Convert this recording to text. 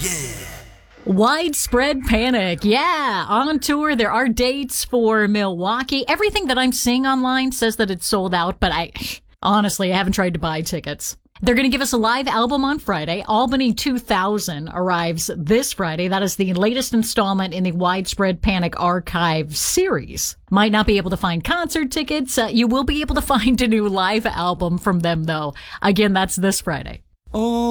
Widespread Panic. Yeah, on tour. There are dates for Milwaukee. Everything that I'm seeing online says that it's sold out, but honestly, I haven't tried to buy tickets. They're going to give us a live album on Friday. Albany 2000 arrives this Friday. That is the latest installment in the Widespread Panic Archive series. Might not be able to find concert tickets. You will be able to find a new live album from them, though. Again, that's this Friday. Oh.